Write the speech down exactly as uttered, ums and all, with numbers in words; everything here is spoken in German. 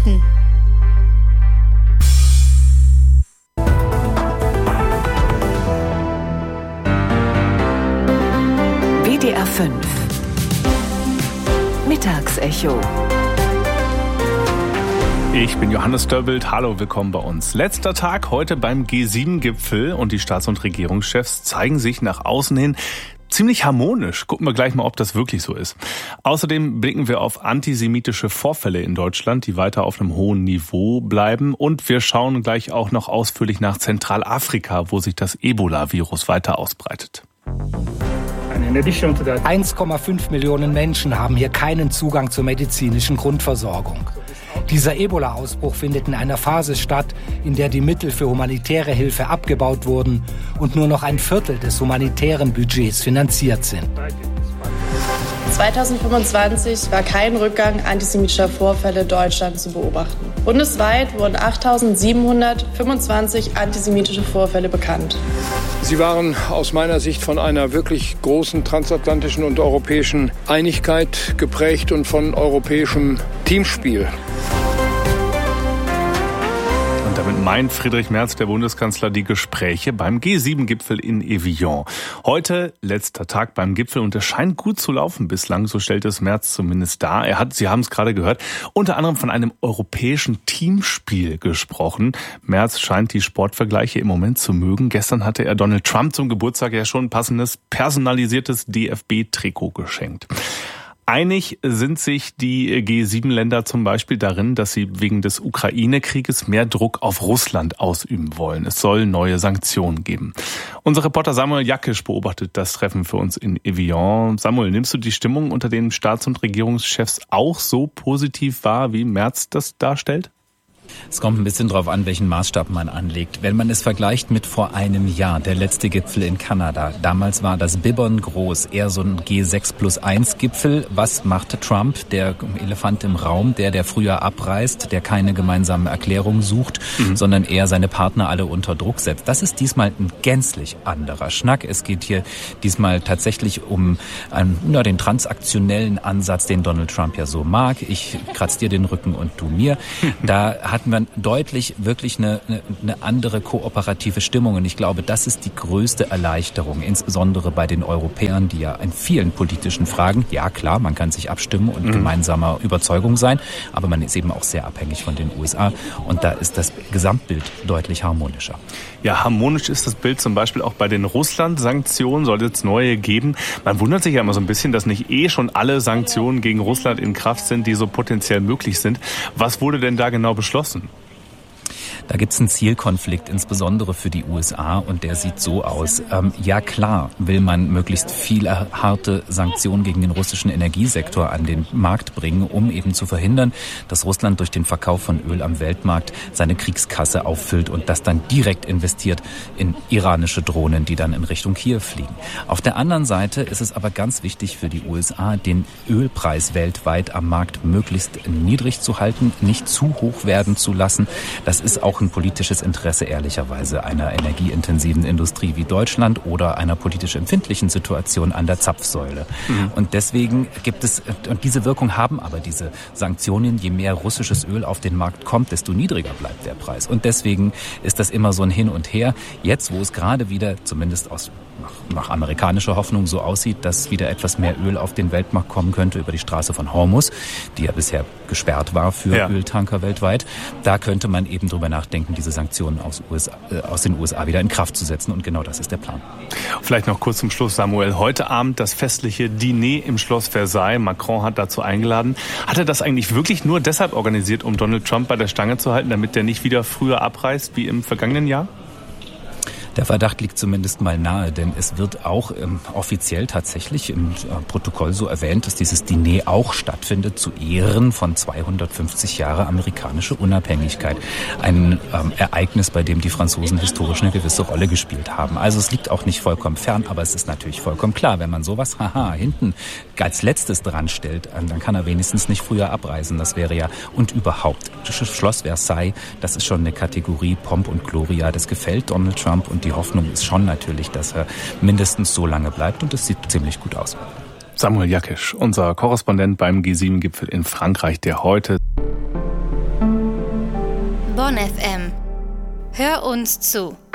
Nachrichten. W D R fünf Mittagsecho. Ich bin Johannes Döbbelt. Hallo, willkommen bei uns. Letzter Tag heute beim G sieben Gipfel und die Staats- und Regierungschefs zeigen sich nach außen hin ziemlich harmonisch. Gucken wir gleich mal, ob das wirklich so ist. Außerdem blicken wir auf antisemitische Vorfälle in Deutschland, die weiter auf einem hohen Niveau bleiben. Und wir schauen gleich auch noch ausführlich nach Zentralafrika, wo sich das Ebola-Virus weiter ausbreitet. eins Komma fünf Millionen Menschen haben hier keinen Zugang zur medizinischen Grundversorgung. Dieser Ebola-Ausbruch findet in einer Phase statt, in der die Mittel für humanitäre Hilfe abgebaut wurden und nur noch ein Viertel des humanitären Budgets finanziert sind. zweitausendfünfundzwanzig war kein Rückgang antisemitischer Vorfälle in Deutschland zu beobachten. Bundesweit wurden achttausendsiebenhundertfünfundzwanzig antisemitische Vorfälle bekannt. Sie waren aus meiner Sicht von einer wirklich großen transatlantischen und europäischen Einigkeit geprägt und von europäischem Teamspiel. Und damit meint Friedrich Merz, der Bundeskanzler, die Gespräche beim G sieben Gipfel in Evian. Heute letzter Tag beim Gipfel und es scheint gut zu laufen bislang, so stellt es Merz zumindest dar. Er hat, Sie haben es gerade gehört, unter anderem von einem europäischen Teamspiel gesprochen. Merz scheint die Sportvergleiche im Moment zu mögen. Gestern hatte er Donald Trump zum Geburtstag ja schon ein passendes, personalisiertes D F B-Trikot geschenkt. Einig sind sich die G sieben Länder zum Beispiel darin, dass sie wegen des Ukraine-Krieges mehr Druck auf Russland ausüben wollen. Es soll neue Sanktionen geben. Unser Reporter Samuel Jackisch beobachtet das Treffen für uns in Evian. Samuel, nimmst du die Stimmung unter den Staats- und Regierungschefs auch so positiv wahr, wie Merz das darstellt? Es kommt ein bisschen drauf an, welchen Maßstab man anlegt. Wenn man es vergleicht mit vor einem Jahr, der letzte Gipfel in Kanada. Damals war das Bibbern groß, eher so ein G sechs plus eins Gipfel. Was macht Trump, der Elefant im Raum, der, der früher abreist, der keine gemeinsame Erklärung sucht, mhm. sondern eher seine Partner alle unter Druck setzt. Das ist diesmal ein gänzlich anderer Schnack. Es geht hier diesmal tatsächlich um einen, ja, den transaktionellen Ansatz, den Donald Trump ja so mag. Ich kratz dir den Rücken und du mir. Da hatten wir deutlich wirklich eine, eine, eine andere kooperative Stimmung. Und ich glaube, das ist die größte Erleichterung, insbesondere bei den Europäern, die ja in vielen politischen Fragen, ja klar, man kann sich abstimmen und mhm. gemeinsamer Überzeugung sein, aber man ist eben auch sehr abhängig von den U S A. Und da ist das Gesamtbild deutlich harmonischer. Ja, harmonisch ist das Bild zum Beispiel auch bei den Russland-Sanktionen, soll es neue geben. Man wundert sich ja immer so ein bisschen, dass nicht eh schon alle Sanktionen gegen Russland in Kraft sind, die so potenziell möglich sind. Was wurde denn da genau beschlossen? Da gibt es einen Zielkonflikt, insbesondere für die U S A, und der sieht so aus. Ähm, ja klar will man möglichst viele harte Sanktionen gegen den russischen Energiesektor an den Markt bringen, um eben zu verhindern, dass Russland durch den Verkauf von Öl am Weltmarkt seine Kriegskasse auffüllt und das dann direkt investiert in iranische Drohnen, die dann in Richtung Kiew fliegen. Auf der anderen Seite ist es aber ganz wichtig für die U S A, den Ölpreis weltweit am Markt möglichst niedrig zu halten, nicht zu hoch werden zu lassen. Das ist auch ein politisches Interesse, ehrlicherweise, einer energieintensiven Industrie wie Deutschland oder einer politisch empfindlichen Situation an der Zapfsäule. Mhm. Und deswegen gibt es, und diese Wirkung haben aber diese Sanktionen, je mehr russisches Öl auf den Markt kommt, desto niedriger bleibt der Preis. Und deswegen ist das immer so ein Hin und Her. Jetzt, wo es gerade wieder, zumindest aus Nach, nach amerikanischer Hoffnung so aussieht, dass wieder etwas mehr Öl auf den Weltmarkt kommen könnte über die Straße von Hormuz, die ja bisher gesperrt war für ja. Öltanker weltweit. Da könnte man eben drüber nachdenken, diese Sanktionen aus, U S A, äh, aus den U S A wieder in Kraft zu setzen. Und genau das ist der Plan. Vielleicht noch kurz zum Schluss, Samuel. Heute Abend das festliche Diner im Schloss Versailles. Macron hat dazu eingeladen. Hat er das eigentlich wirklich nur deshalb organisiert, um Donald Trump bei der Stange zu halten, damit der nicht wieder früher abreist wie im vergangenen Jahr? Der Verdacht liegt zumindest mal nahe, denn es wird auch ähm, offiziell tatsächlich im äh, Protokoll so erwähnt, dass dieses Diner auch stattfindet zu Ehren von zweihundertfünfzig Jahre amerikanische Unabhängigkeit. Ein ähm, Ereignis, bei dem die Franzosen historisch eine gewisse Rolle gespielt haben. Also es liegt auch nicht vollkommen fern, aber es ist natürlich vollkommen klar, wenn man sowas haha hinten als letztes dran stellt, dann kann er wenigstens nicht früher abreisen. Das wäre ja, und überhaupt, Schloss Versailles, das ist schon eine Kategorie Pomp und Gloria, das gefällt Donald Trump und die Hoffnung ist schon natürlich, dass er mindestens so lange bleibt und es sieht ziemlich gut aus. Samuel Jackisch, unser Korrespondent beim G sieben Gipfel in Frankreich, der heute Bonn F M. Hör uns zu.